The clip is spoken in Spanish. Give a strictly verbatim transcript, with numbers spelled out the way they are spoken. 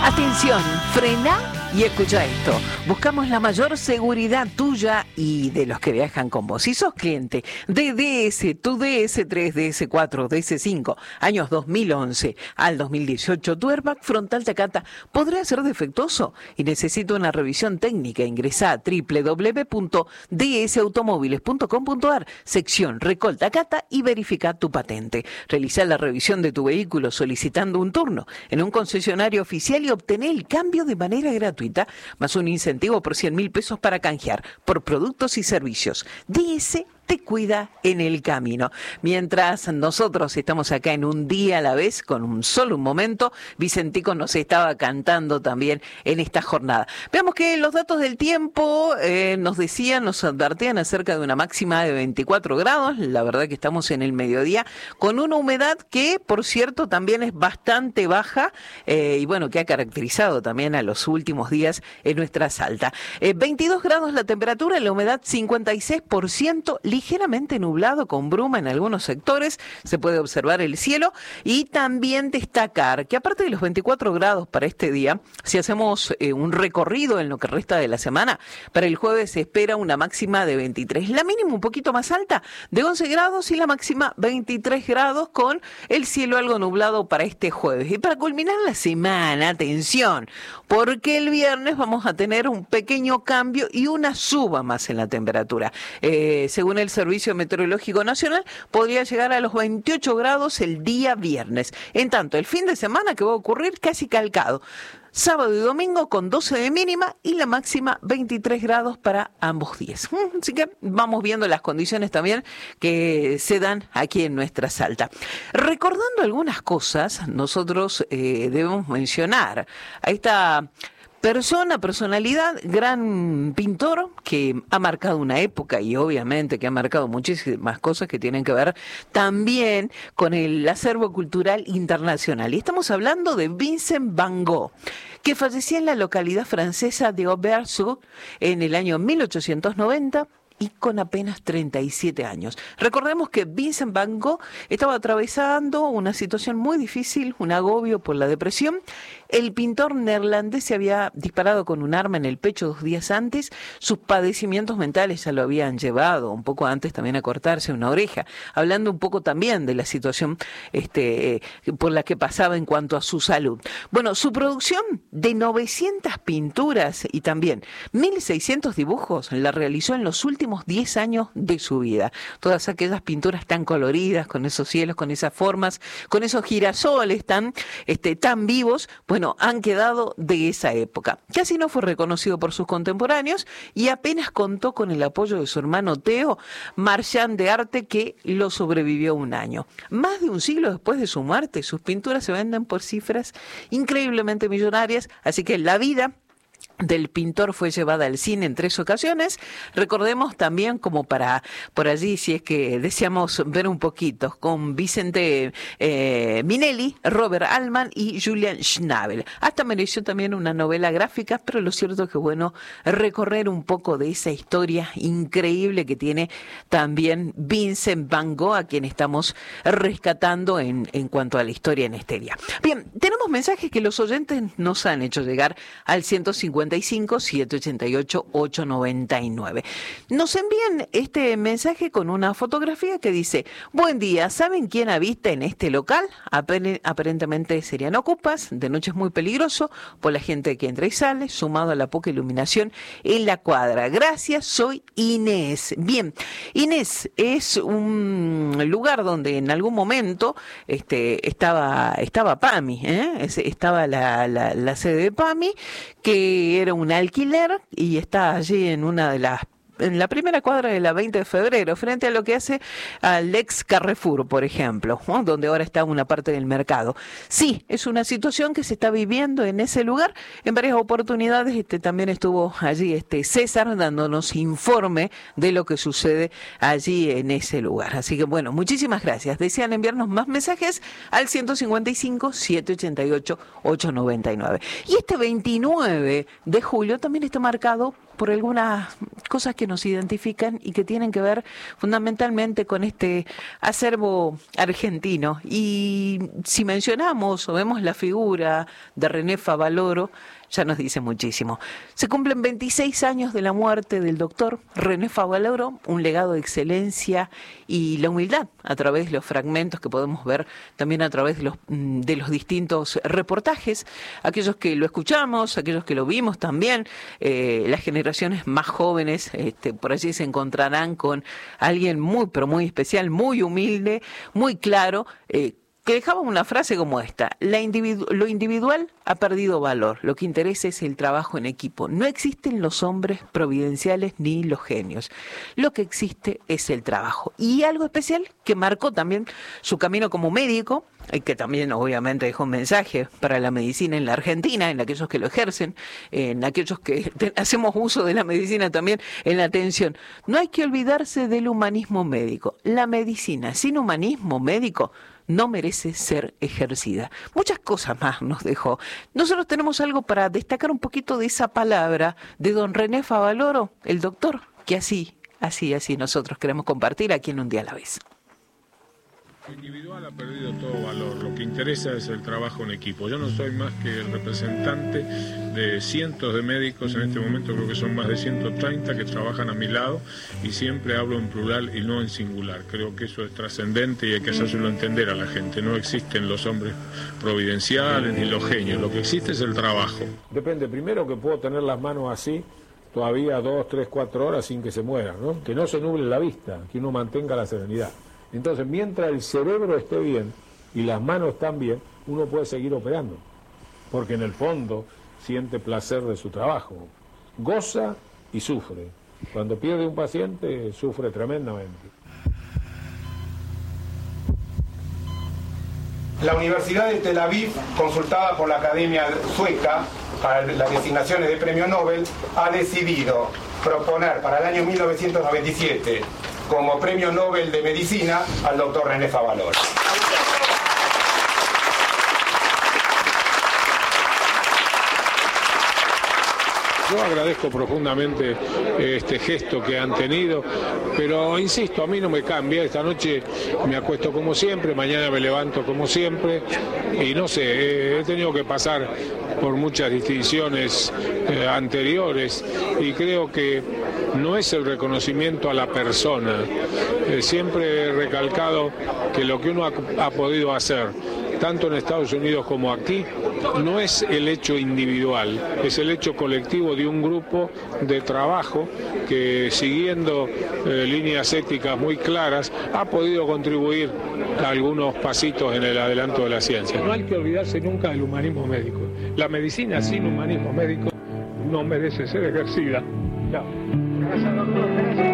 Atención, frena y escucha esto. Buscamos la mayor seguridad tuya y de los que viajan con vos. Si sos cliente de D S, tu D S tres, D S cuatro, D S cinco, años dos mil once al dos mil dieciocho, tu airbag frontal Takata podría ser defectuoso y necesita una revisión técnica. Ingresá a doble u doble u doble u punto d s automóviles punto com punto a r, sección Recall Takata y verifica tu patente. Realizá la revisión de tu vehículo solicitando un turno en un concesionario oficial y obtener el cambio de manera gratuita, más un incentivo por cien mil pesos para canjear por productos y servicios. D S te cuida en el camino. Mientras nosotros estamos acá en Un Día a la Vez, con un solo un momento, Vicentico nos estaba cantando también en esta jornada. Veamos que los datos del tiempo eh, nos decían, nos advertían acerca de una máxima de veinticuatro grados. La verdad que estamos en el mediodía, con una humedad que, por cierto, también es bastante baja eh, y bueno, que ha caracterizado también a los últimos días en nuestra Salta. Eh, veintidós grados la temperatura, la humedad cincuenta y seis por ciento, ligeramente nublado con bruma en algunos sectores, se puede observar el cielo y también destacar que aparte de los veinticuatro grados para este día, si hacemos eh, un recorrido en lo que resta de la semana, para el jueves se espera una máxima de veintitrés, la mínima un poquito más alta de once grados y la máxima veintitrés grados con el cielo algo nublado para este jueves. Y para culminar la semana, atención, porque el viernes vamos a tener un pequeño cambio y una suba más en la temperatura. Eh, según el Servicio Meteorológico Nacional, podría llegar a los veintiocho grados el día viernes. En tanto, el fin de semana que va a ocurrir casi calcado. Sábado y domingo con doce de mínima y la máxima veintitrés grados para ambos días. Así que vamos viendo las condiciones también que se dan aquí en nuestra Salta. Recordando algunas cosas, nosotros eh, debemos mencionar a esta persona, personalidad, gran pintor que ha marcado una época y obviamente que ha marcado muchísimas cosas que tienen que ver también con el acervo cultural internacional. Y estamos hablando de Vincent Van Gogh, que fallecía en la localidad francesa de Aubert-sur en el año mil ochocientos noventa. Y con apenas treinta y siete años. Recordemos que Vincent Van Gogh estaba atravesando una situación muy difícil, un agobio por la depresión. El pintor neerlandés se había disparado con un arma en el pecho dos días antes. Sus padecimientos mentales ya lo habían llevado un poco antes también a cortarse una oreja. Hablando un poco también de la situación este, por la que pasaba en cuanto a su salud. Bueno, su producción de novecientas pinturas y también mil seiscientos dibujos la realizó en los últimos diez años de su vida. Todas aquellas pinturas tan coloridas, con esos cielos, con esas formas, con esos girasoles tan, este, tan vivos, bueno, han quedado de esa época. Casi no fue reconocido por sus contemporáneos y apenas contó con el apoyo de su hermano Theo, marchand de arte, que lo sobrevivió un año. Más de un siglo después de su muerte, sus pinturas se venden por cifras increíblemente millonarias, así que la vida del pintor fue llevada al cine en tres ocasiones. Recordemos también, como para por allí, si es que deseamos ver un poquito, con Vicente eh, Minelli, Robert Altman y Julian Schnabel. Hasta mereció también una novela gráfica, pero lo cierto es que bueno, recorrer un poco de esa historia increíble que tiene también Vincent Van Gogh, a quien estamos rescatando en, en cuanto a la historia en este día. Bien, tenemos mensajes que los oyentes nos han hecho llegar al ciento cincuenta y cinco, setecientos ochenta y ocho, ochocientos noventa y nueve. Nos envían este mensaje con una fotografía que dice: buen día, ¿saben quién habita en este local? Aparentemente serían ocupas, de noche es muy peligroso por la gente que entra y sale, sumado a la poca iluminación en la cuadra. Gracias, soy Inés. Bien, Inés es un lugar donde en algún momento este, estaba, estaba PAMI, ¿eh? estaba la, la, la sede de PAMI, que era un alquiler y está allí en una de las en la primera cuadra de la veinte de febrero, frente a lo que hace al ex Carrefour, por ejemplo, ¿no? Donde ahora está una parte del mercado. Sí, es una situación que se está viviendo en ese lugar. En varias oportunidades este, también estuvo allí este César dándonos informe de lo que sucede allí en ese lugar. Así que bueno, muchísimas gracias. Desean enviarnos más mensajes al ciento cincuenta y cinco, setecientos ochenta y ocho, ochocientos noventa y nueve. Y este veintinueve de julio también está marcado por algunas cosas que nos identifican y que tienen que ver fundamentalmente con este acervo argentino. Y si mencionamos o vemos la figura de René Favaloro, ya nos dice muchísimo. Se cumplen veintiséis años de la muerte del doctor René Favaloro, un legado de excelencia y la humildad a través de los fragmentos que podemos ver también a través de los, de los distintos reportajes, aquellos que lo escuchamos, aquellos que lo vimos también, eh, las generaciones más jóvenes este, por allí se encontrarán con alguien muy, pero muy especial, muy humilde, muy claro, eh, que dejaba una frase como esta: La individu- lo individual ha perdido valor, lo que interesa es el trabajo en equipo. No existen los hombres providenciales ni los genios, lo que existe es el trabajo. Y algo especial que marcó también su camino como médico, y que también obviamente dejó un mensaje para la medicina en la Argentina, en aquellos que lo ejercen, en aquellos que te- hacemos uso de la medicina también en la atención. No hay que olvidarse del humanismo médico. La medicina sin humanismo médico no merece ser ejercida. Muchas cosas más nos dejó. Nosotros tenemos algo para destacar un poquito de esa palabra de don René Favaloro, el doctor, que así, así, así nosotros queremos compartir aquí en Un Día a la Vez. Lo individual ha perdido todo valor, lo que interesa es el trabajo en equipo. Yo no soy más que el representante de cientos de médicos, en este momento creo que son más de ciento treinta que trabajan a mi lado y siempre hablo en plural y no en singular. Creo que eso es trascendente y hay que hacérselo entender a la gente. No existen los hombres providenciales ni los genios, lo que existe es el trabajo. Depende, primero que puedo tener las manos así todavía dos, tres, cuatro horas sin que se mueran, ¿no? Que no se nuble la vista, que uno mantenga la serenidad. Entonces, mientras el cerebro esté bien y las manos están bien, uno puede seguir operando, porque en el fondo siente placer de su trabajo, goza y sufre. Cuando pierde un paciente, sufre tremendamente. La Universidad de Tel Aviv, consultada por la Academia Sueca para las designaciones de Premio Nobel, ha decidido proponer para el año mil novecientos noventa y siete como Premio Nobel de Medicina al doctor René Favaloro. Yo agradezco profundamente este gesto que han tenido, pero insisto, a mí no me cambia. Esta noche me acuesto como siempre, mañana me levanto como siempre y no sé, he tenido que pasar por muchas distinciones eh, anteriores y creo que no es el reconocimiento a la persona. Eh, siempre he recalcado que lo que uno ha, ha podido hacer, tanto en Estados Unidos como aquí, no es el hecho individual, es el hecho colectivo de un grupo de trabajo que, siguiendo eh, líneas éticas muy claras, ha podido contribuir a algunos pasitos en el adelanto de la ciencia. No hay que olvidarse nunca del humanismo médico. La medicina sin humanismo médico no merece ser ejercida. Chao. Gracias, doctor.